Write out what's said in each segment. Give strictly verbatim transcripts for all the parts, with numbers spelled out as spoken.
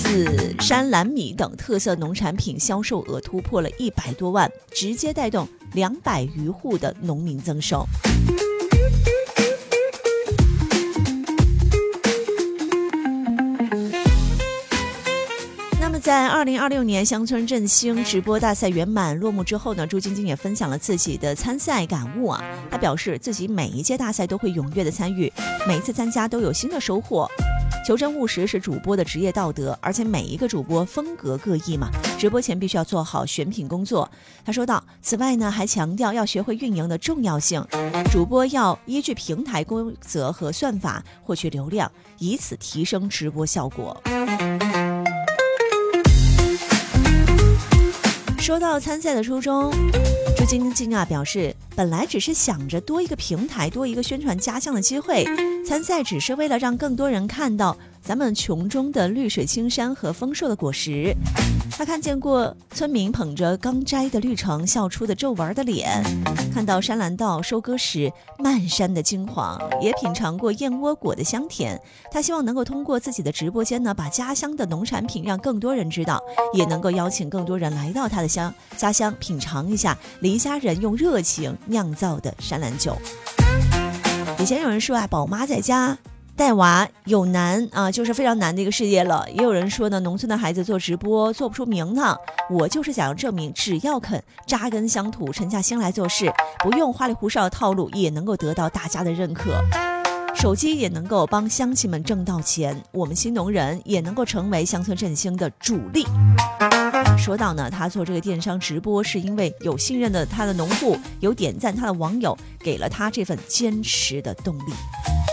紫山蓝米等特色农产品销售额突破了一百多万，直接带动两百余户的农民增收。在二零二六年乡村振兴直播大赛圆满落幕之后呢，朱晶晶也分享了自己的参赛感悟啊。他表示自己每一届大赛都会踊跃的参与，每一次参加都有新的收获。求真务实是主播的职业道德，而且每一个主播风格各异嘛，直播前必须要做好选品工作。他说道，此外呢，还强调要学会运营的重要性，主播要依据平台规则和算法获取流量，以此提升直播效果。说到参赛的初衷，朱晶晶啊表示，本来只是想着多一个平台，多一个宣传家乡的机会，参赛只是为了让更多人看到咱们穷中的绿水青山和丰硕的果实。他看见过村民捧着刚摘的绿橙笑出的皱纹的脸，看到山兰道收割时漫山的金黄，也品尝过燕窝果的香甜。他希望能够通过自己的直播间呢，把家乡的农产品让更多人知道，也能够邀请更多人来到他的乡家乡品尝一下黎家人用热情酿造的山兰酒。以前有人说啊，宝妈在家带娃有难啊，就是非常难的一个事业了。也有人说呢，农村的孩子做直播做不出名堂。我就是想要证明，只要肯扎根乡土，沉下心来做事，不用花里胡哨的套路，也能够得到大家的认可。手机也能够帮乡亲们挣到钱，我们新农人也能够成为乡村振兴的主力。说到呢，他做这个电商直播是因为有信任的他的农户，有点赞他的网友，给了他这份坚持的动力。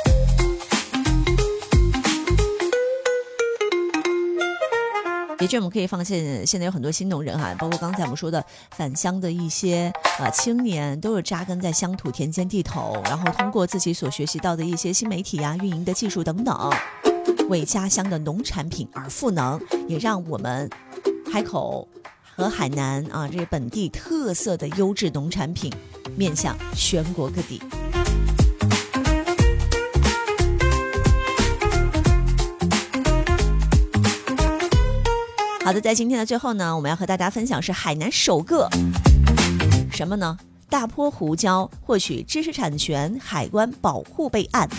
的确，我们可以发现现在有很多新农人哈，包括刚才我们说的返乡的一些呃青年，都有扎根在乡土田间地头，然后通过自己所学习到的一些新媒体啊、运营的技术等等，为家乡的农产品而赋能，也让我们海口和海南啊这些本地特色的优质农产品面向全国各地。好的，在今天的最后呢，我们要和大家分享是海南首个什么呢？大坡胡椒获取知识产权海关保护备案。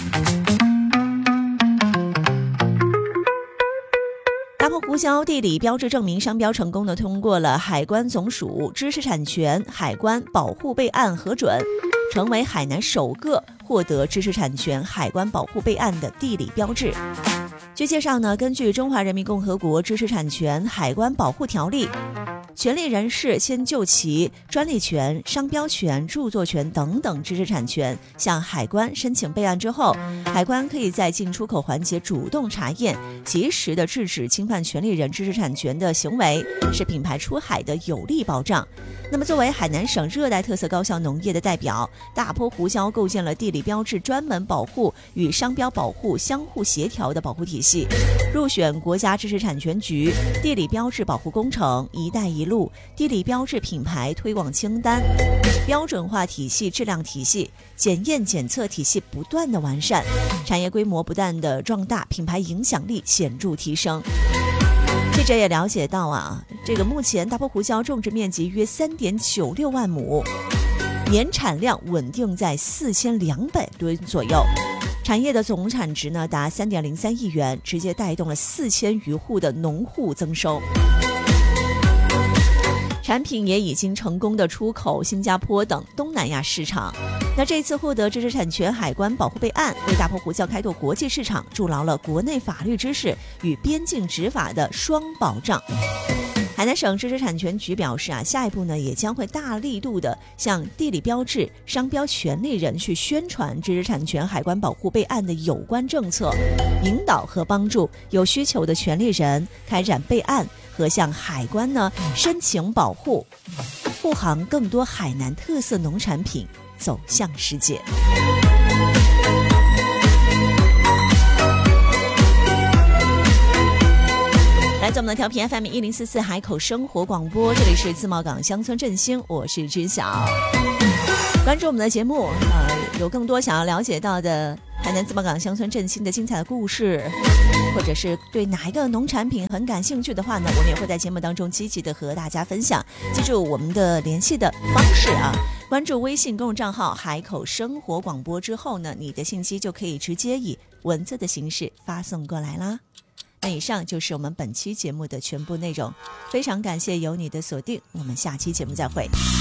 大坡胡椒地理标志证明商标成功的通过了海关总署知识产权海关保护备案核准，成为海南首个获得知识产权海关保护备案的地理标志。据介绍呢，根据《中华人民共和国知识产权海关保护条例》，权利人士先就其专利权、商标权、著作权等等知识产权向海关申请备案之后，海关可以在进出口环节主动查验，及时的制止侵犯权利人知识产权的行为，是品牌出海的有力保障。那么作为海南省热带特色高效农业的代表，大坡胡椒构建了地理标志专门保护与商标保护相互协调的保护体系，入选国家知识产权局地理标志保护工程、一带一路地理标志品牌推广清单，标准化体系、质量体系、检验检测体系不断的完善，产业规模不断的壮大，品牌影响力显著提升。记者也了解到啊，这个目前大坡胡椒种植面积约三点九六万亩，年产量稳定在四千两百吨左右，产业的总产值呢达三点零三亿元，直接带动了四千余户的农户增收。产品也已经成功的出口新加坡等东南亚市场。那这次获得知识产权海关保护备案，为大坡胡椒开拓国际市场筑牢了国内法律知识与边境执法的双保障。海南省知识产权局表示啊，下一步呢也将会大力度的向地理标志、商标权利人去宣传知识产权海关保护备案的有关政策，引导和帮助有需求的权利人开展备案和向海关呢申请保护，护航更多海南特色农产品走向世界。来来自我们的调频 F M 一零四四海口生活广播，这里是自贸港乡村振兴，我是知晓。关注我们的节目，呃，有更多想要了解到的海南自贸港乡村振兴的精彩的故事，或者是对哪一个农产品很感兴趣的话呢，我们也会在节目当中积极的和大家分享。记住我们的联系的方式啊，关注微信公众账号海口生活广播之后呢，你的信息就可以直接以文字的形式发送过来啦。那以上就是我们本期节目的全部内容，非常感谢有你的锁定，我们下期节目再会。